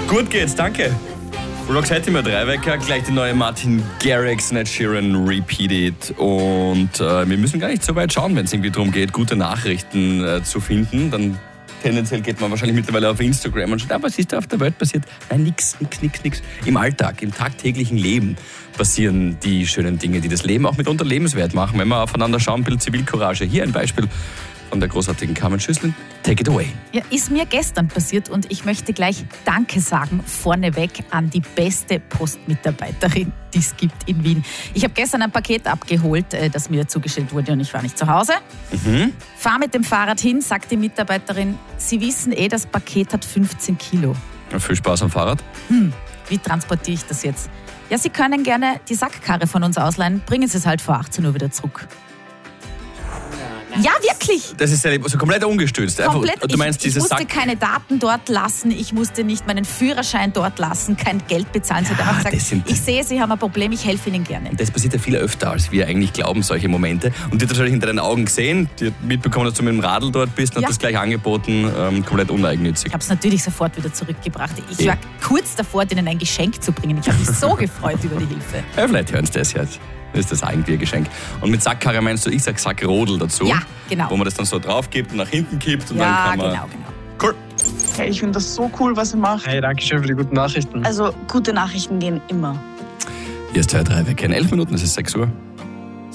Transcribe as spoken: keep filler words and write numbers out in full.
Gut geht's, danke. Rocks heute immer drei Wecker, gleich die neue Martin Garrix, Ed Sheeran, Repeated. Und äh, wir müssen gar nicht so weit schauen, wenn es irgendwie darum geht, gute Nachrichten äh, zu finden. Dann tendenziell geht man wahrscheinlich mittlerweile auf Instagram und schaut, ah, was ist da auf der Welt passiert? Nein, nix, nix, nix, nix. Im Alltag, im tagtäglichen Leben passieren die schönen Dinge, die das Leben auch mitunter lebenswert machen. Wenn wir aufeinander schauen, ein bisschen Zivilcourage. Hier ein Beispiel von der großartigen Carmen Schüssling. Take it away. Ja, ist mir gestern passiert und ich möchte gleich Danke sagen vorneweg an die beste Postmitarbeiterin, die es gibt in Wien. Ich habe gestern ein Paket abgeholt, das mir zugestellt wurde und ich war nicht zu Hause. Mhm. Fahr mit dem Fahrrad hin, sagt die Mitarbeiterin, Sie wissen eh, das Paket hat fünfzehn Kilo. Ja, viel Spaß am Fahrrad. Hm, wie transportiere ich das jetzt? Ja, Sie können gerne die Sackkarre von uns ausleihen, bringen Sie es halt vor achtzehn Uhr wieder zurück. Ja, wirklich. Das ist ja so komplett ungestützt. Komplett. Du meinst, ich, ich musste Sack- keine Daten dort lassen, ich musste nicht meinen Führerschein dort lassen, kein Geld bezahlen. Sie ja, hat einfach gesagt, sind, ich sehe, Sie haben ein Problem, ich helfe Ihnen gerne. Das passiert ja viel öfter, als wir eigentlich glauben, solche Momente. Und die hat wahrscheinlich hinter deinen Augen gesehen, die hat mitbekommen, dass du mit dem Radl dort bist und ja. hat das gleich angeboten, ähm, komplett uneigennützig. Ich habe es natürlich sofort wieder zurückgebracht. Ich ja. war kurz davor, denen ein Geschenk zu bringen. Ich habe mich so gefreut über die Hilfe. Ja, vielleicht hören sie das jetzt. Das ist das eigentlich ein Geschenk. Und mit Sackkarre meinst du, ich sag Sackrodel dazu. Ja, genau. Wo man das dann so drauf gibt und nach hinten kippt und ja, dann kann man... genau, genau. Cool. Hey, ich finde das so cool, was ihr macht. Hey, danke schön für die guten Nachrichten. Also, gute Nachrichten gehen immer. Hier ist zwei, drei, wir kennen elf Minuten, es ist sechs Uhr.